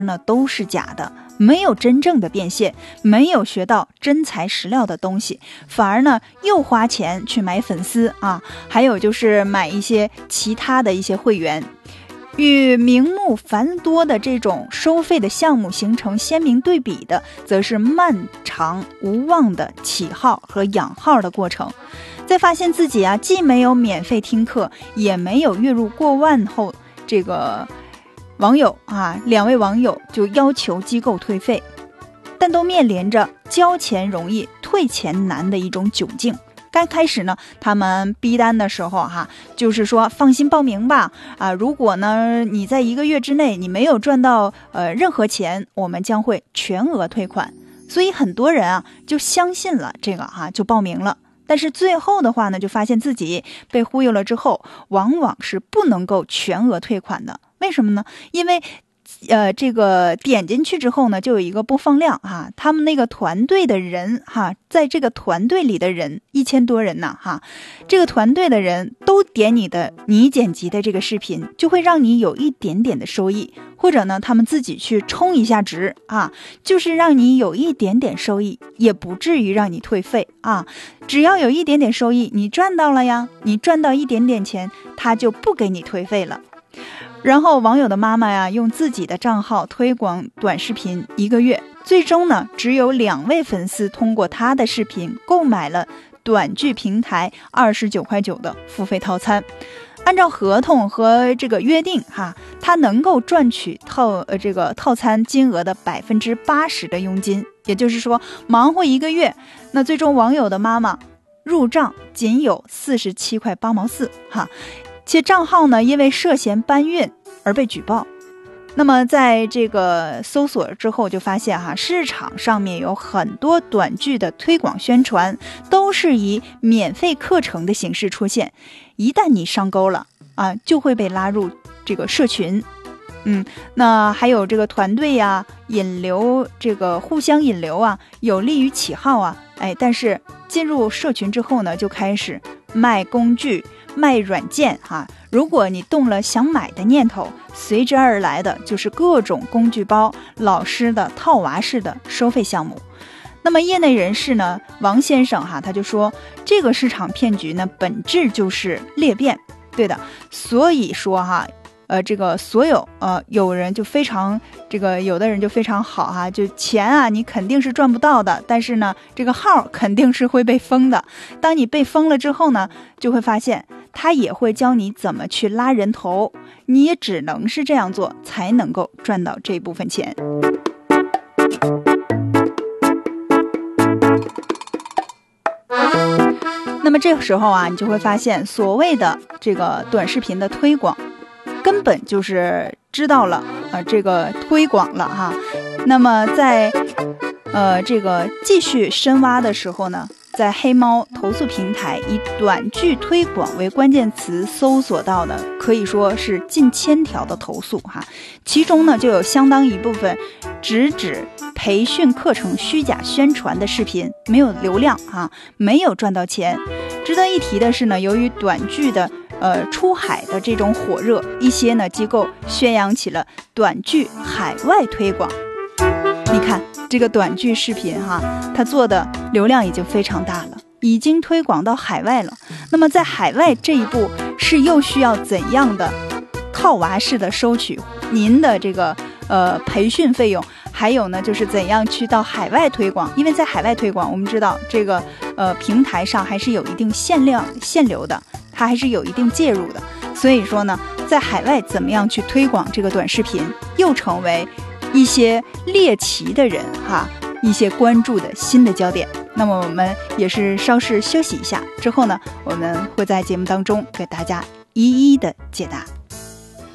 呢都是假的，没有真正的变现，没有学到真材实料的东西，反而呢又花钱去买粉丝啊，还有就是买一些其他的一些会员。与名目繁多的这种收费的项目形成鲜明对比的，则是漫长无望的起号和养号的过程。在发现自己既没有免费听课，也没有月入过万后，这个两位网友就要求机构退费，但都面临着交钱容易退钱难的一种窘境。刚开始呢，他们逼单的时候就是说放心报名吧如果呢你在1个月之内你没有赚到任何钱，我们将会全额退款。所以很多人就相信了这个就报名了。但是最后的话呢，就发现自己被忽悠了之后，往往是不能够全额退款的。为什么呢？因为这个点进去之后呢，就有一个播放量他们那个团队的人在这个团队里的人1000多人呢这个团队的人都点你剪辑的这个视频，就会让你有一点点的收益，或者呢他们自己去充一下值就是让你有一点点收益，也不至于让你退费只要有一点点收益，你赚到了呀，你赚到一点点钱，他就不给你退费了。然后网友的妈妈用自己的账号推广短视频1个月，最终呢只有2位粉丝通过他的视频购买了短剧平台29.9的付费套餐。按照合同和这个约定他能够赚取这个套餐金额的80%的佣金，也就是说忙活1个月，那最终网友的妈妈入账仅有47.8块且账号呢因为涉嫌搬运而被举报。那么在这个搜索之后就发现市场上面有很多短剧的推广宣传都是以免费课程的形式出现，一旦你上钩了就会被拉入这个社群。那还有这个团队引流，这个互相引流有利于起号但是进入社群之后呢，就开始卖工具卖软件如果你动了想买的念头，随之而来的就是各种工具包、老师的套娃式的收费项目。那么业内人士呢，王先生他就说，这个市场骗局呢本质就是裂变。对的，所以说这个所有有人就非常有的人就非常好就钱你肯定是赚不到的，但是呢这个号肯定是会被封的。当你被封了之后呢，就会发现他也会教你怎么去拉人头，你也只能是这样做才能够赚到这部分钱。那么这个时候你就会发现所谓的这个短视频的推广根本就是知道了这个推广了那么在这个继续深挖的时候呢，在黑猫投诉平台以短剧推广为关键词搜索到的可以说是近1000条的投诉其中呢就有相当一部分直指培训课程虚假宣传的视频没有流量没有赚到钱。值得一提的是呢，由于短剧的出海的这种火热，一些呢机构宣扬起了短剧海外推广。你看这个短剧视频它做的流量已经非常大了，已经推广到海外了。那么在海外这一步是又需要怎样的套娃式的收取您的这个培训费用，还有呢就是怎样去到海外推广。因为在海外推广我们知道这个平台上还是有一定限流的，它还是有一定介入的。所以说呢，在海外怎么样去推广这个短视频，又成为一些猎奇的人一些关注的新的焦点。那么我们也是稍事休息一下之后呢，我们会在节目当中给大家一一的解答。